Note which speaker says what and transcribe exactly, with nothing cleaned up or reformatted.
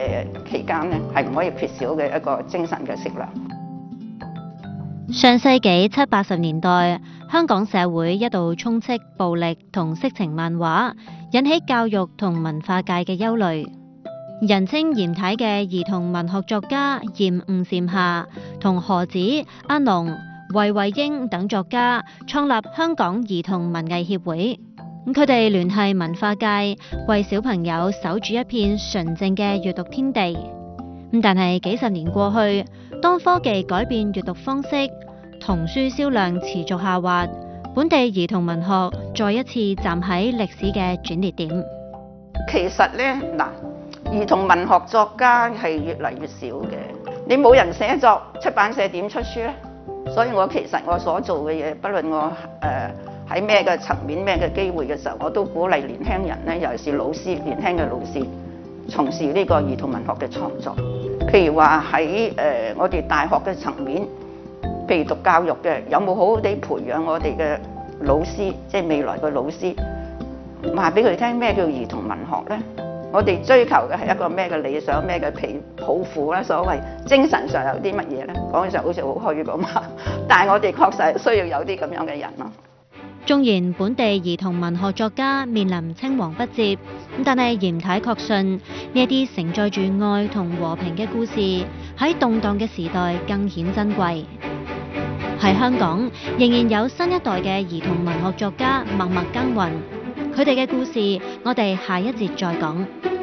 Speaker 1: 嘅期間咧，係唔可以缺少嘅一個精神嘅食糧。
Speaker 2: 上世紀七八十年代，香港社會一度充斥暴力同色情漫畫，引起教育同文化界嘅憂慮。人稱嚴太嘅兒童文學作家嚴吳禪夏同何子、阿龍、衛慧英等作家創立香港兒童文藝協會。佢哋聯繫文化界，為小朋友守住一片純正嘅閱讀天地。但係幾十年過去，當科技改變閱讀方式，童書銷量持續下滑，本地兒童文學再一次站喺歷史嘅轉捩點。
Speaker 1: 其實咧，嗱，兒童文學作家係越嚟越少嘅。你冇人寫作，出版社點出書咧？所以我其實我所做嘅嘢，不論我誒喺咩嘅層面、咩嘅機會嘅時候，我都鼓勵年輕人咧，尤其是老師、年輕嘅老師，從事呢個兒童文學嘅創作。譬如話喺誒我哋大學嘅層面，譬如讀教育嘅，有冇好好地培養我哋嘅老師，即係未來嘅老師，話俾佢哋聽咩叫兒童文學咧？我哋追求嘅係一個咩嘅理想、咩嘅抱負咧？所謂精神上有啲乜嘢咧？講起上好似好虛咁啊！但係我哋確實係需要有啲咁樣嘅人咯。
Speaker 2: 縱然本地兒童文學作家面臨青黃不接，但係嚴太確信呢一啲承載住愛同和平嘅故事，喺動盪嘅時代更顯珍貴。喺香港仍然有新一代嘅兒童文學作家默默耕耘，佢哋嘅故事我哋下一節再講。